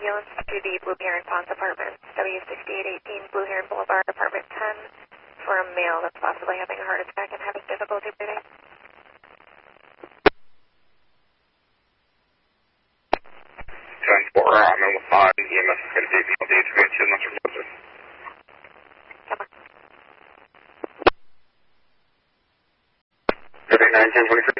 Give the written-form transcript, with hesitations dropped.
ambulance to the Blue Heron Ponce Apartments, W6818 Blue Heron Boulevard, Apartment 10, for a male that's possibly having a heart attack and having difficulty breathing. 10-4, I'm in with 5, EMS is going to be the intervention, much appreciated. 39, 10, 23.